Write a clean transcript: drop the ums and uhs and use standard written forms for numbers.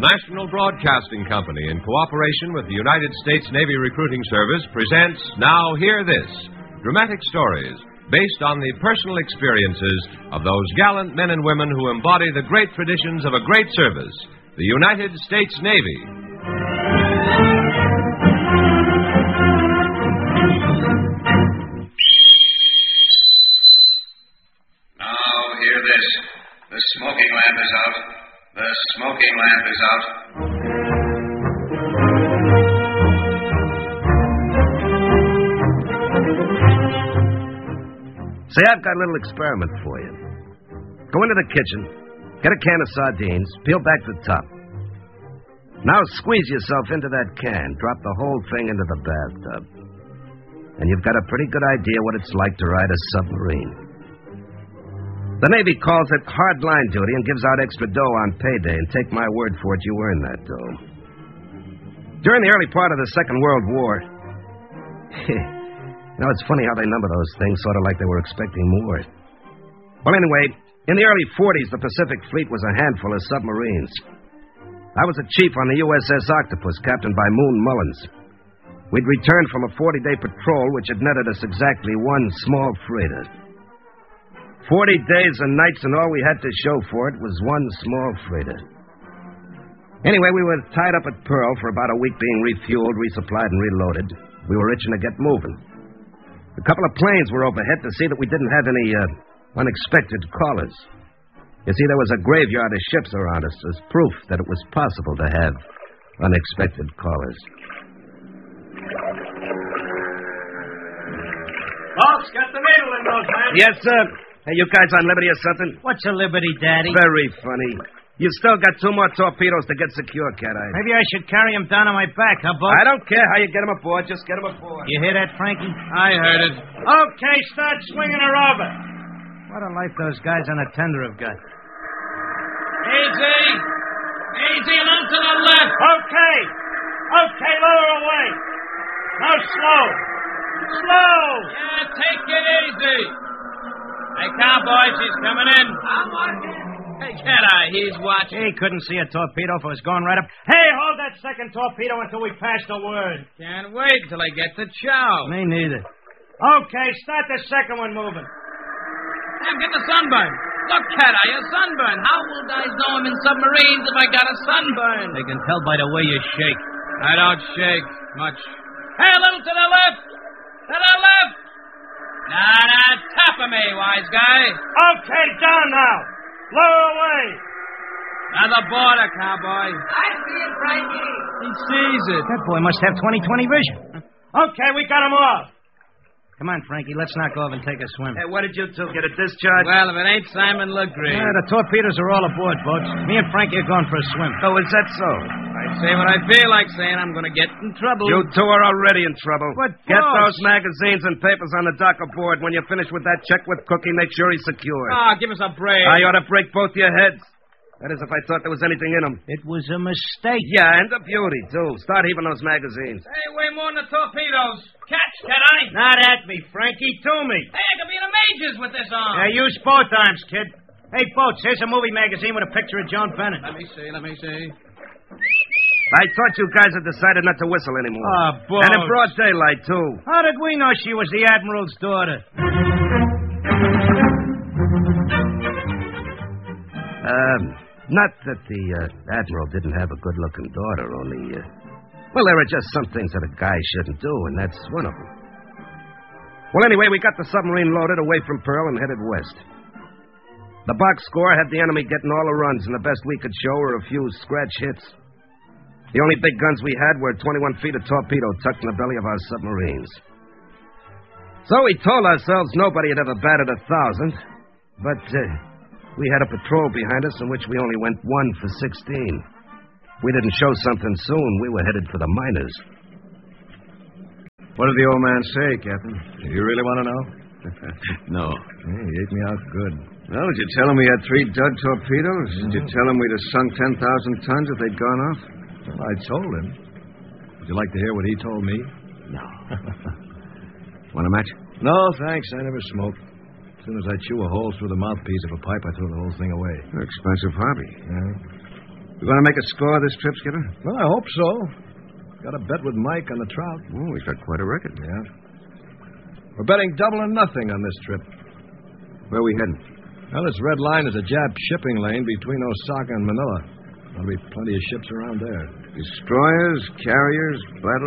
The National Broadcasting Company, in cooperation with the United States Navy Recruiting Service, presents Now Hear This, dramatic stories based on the personal experiences of those gallant men and women who embody the great traditions of a great service, the United States Navy. Now hear this. The smoking lamp is out. The smoking lamp is out. Say, I've got a little experiment for you. Go into the kitchen, get a can of sardines, peel back the top. Now squeeze yourself into that can, drop the whole thing into the bathtub. And you've got a pretty good idea what it's like to ride a submarine. The Navy calls it hard line duty and gives out extra dough on payday, and take my word for it, you earn that dough. During the early part of the Second World War, it's funny how they number those things, sort of like they were expecting more. Well, anyway, in the early 40s, the Pacific Fleet was a handful of submarines. I was a chief on the USS Octopus, captained by Moon Mullins. We'd returned from a 40-day patrol, which had netted us exactly one small freighter. 40 days and nights, and all we had to show for it was one small freighter. Anyway, we were tied up at Pearl for about a week, being refueled, resupplied, and reloaded. We were itching to get moving. A couple of planes were overhead to see that we didn't have any unexpected callers. You see, there was a graveyard of ships around us as proof that it was possible to have unexpected callers. Folks, get the needle in those hands. Yes, sir. Hey, you guys on liberty or something? What's a liberty, Daddy? Very funny. You still got 2 more torpedoes to get secure, Cat-Eye. Maybe I should carry him down on my back, huh, Bob? I don't care how you get him aboard. Just get him aboard. You hear that, Frankie? I heard it. Okay, start swinging her over. What a life those guys on the tender have got. Easy. Easy and on to the left. Okay. Okay, lower away. Now slow. Slow. Yeah, take it easy. Hey, cowboy, she's coming in. I'm watching. Hey, Cat-Eye, he's watching. He couldn't see a torpedo if it was going right up. Hey, hold that second torpedo until we pass the word. Can't wait till I get to chow. Me neither. Okay, start the second one moving. I'm getting a sunburn. Look, Cat-Eye, a sunburn. How will guys know I'm in submarines if I got a sunburn? They can tell by the way you shake. I don't shake much. Hey, a little to the left. To the left. Nah, top of me, wise guy. Okay, down now. Lower away. Now the border, cowboy. I see it, Frankie. He sees it. That boy must have 20/20 vision. Okay, we got him off. Come on, Frankie, let's knock off and take a swim. Hey, what did you two get a discharge? Well, if it ain't Simon LeGree. Yeah, the torpedoes are all aboard, folks. Me and Frankie are going for a swim. Oh, is that so? I say what I feel like saying. I'm going to get in trouble. You two are already in trouble. What, Get boss? those magazines and papers on the dock aboard. When you're finished with that, check with Cookie. Make sure he's secured. Ah, give us a break. I ought to break both your heads. That is, if I thought there was anything in them. It was a mistake. Yeah, and a beauty, too. Start heaving those magazines. Hey, way more than the torpedoes. Catch, Cat-Eye. Not at me, Frankie. To me. Hey, I could be in the majors with this on. Yeah, use both arms, kid. Hey, Boats, here's a movie magazine with a picture of Joan Bennett. Let me see. I thought you guys had decided not to whistle anymore. Ah, Boats. And in broad daylight, too. How did we know she was the Admiral's daughter? Not that the Admiral didn't have a good-looking daughter, only, well, there are just some things that a guy shouldn't do, and that's one of them. Well, anyway, we got the submarine loaded away from Pearl and headed west. The box score had the enemy getting all the runs, and the best we could show were a few scratch hits. The only big guns we had were 21 feet of torpedo tucked in the belly of our submarines. So we told ourselves nobody had ever batted 1,000, but we had a patrol behind us in which we only went 1 for 16. If we didn't show something soon, we were headed for the miners. What did the old man say, Captain? Do you really want to know? No. Hey, he ate me out good. Well, did you tell him we had 3 Dud torpedoes? Did you tell him we'd have sunk 10,000 tons if they'd gone off? Well, I told him. Would you like to hear what he told me? No. Want a match? No, thanks. I never smoke. As soon as I chew a hole through the mouthpiece of a pipe, I throw the whole thing away. Expensive hobby. Yeah. You going to make a score this trip, Skipper? Well, I hope so. Got a bet with Mike on the trout. Oh, he's got quite a record. Yeah. We're betting double or nothing on this trip. Where are we heading? Well, this red line is a Jap shipping lane between Osaka and Manila. There'll be plenty of ships around there. Destroyers, carriers, battle